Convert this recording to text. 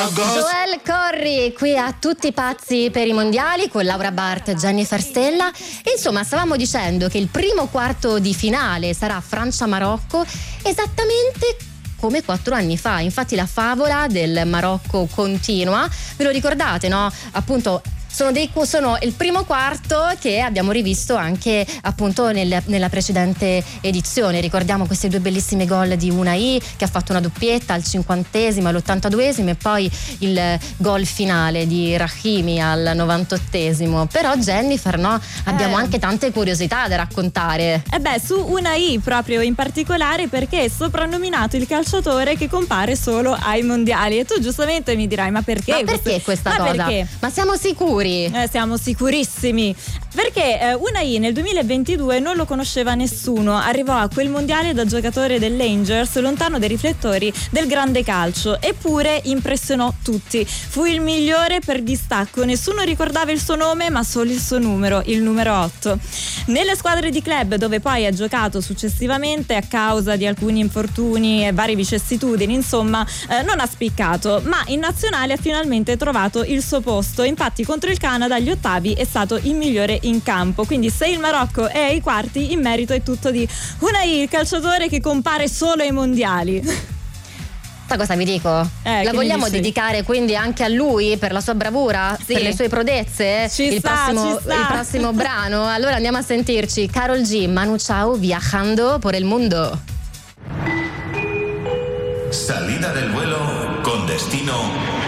Joel Corry qui a tutti pazzi per i mondiali con Laura Bart, Jennifer Stella. E insomma, stavamo dicendo che il primo quarto di finale sarà Francia-Marocco, esattamente come 4 anni fa. Infatti la favola del Marocco continua, ve lo ricordate, no? Appunto sono il primo quarto che abbiamo rivisto anche appunto nella precedente edizione. Ricordiamo questi 2 bellissimi gol di Unai, che ha fatto una doppietta al 50esimo, all'82esimo, e poi il gol finale di Rahimi al 98esimo. Però Jennifer, no, abbiamo anche tante curiosità da raccontare. Su Unai proprio in particolare, perché è soprannominato il calciatore che compare solo ai mondiali. E tu giustamente mi dirai: ma perché? Ma perché questa cosa? Perché? Ma siamo sicuri? Siamo sicurissimi, perché Unai nel 2022 non lo conosceva nessuno, arrivò a quel mondiale da giocatore del Rangers, lontano dai riflettori del grande calcio, eppure impressionò tutti. Fu il migliore per distacco, nessuno ricordava il suo nome ma solo il suo numero, il numero 8. Nelle squadre di club dove poi ha giocato successivamente, a causa di alcuni infortuni e varie vicissitudini, insomma, non ha spiccato, ma in nazionale ha finalmente trovato il suo posto. Infatti contro il Canada agli ottavi è stato il migliore in campo. Quindi se il Marocco è ai quarti, il merito è tutto di Unai, il calciatore che compare solo ai mondiali. Sai cosa vi dico? La vogliamo dedicare quindi anche a lui per la sua bravura, per le sue prodezze? Il prossimo brano? Allora andiamo a sentirci Karol G, Manu Chao, Viajando por el Mundo. Salida del vuelo con destino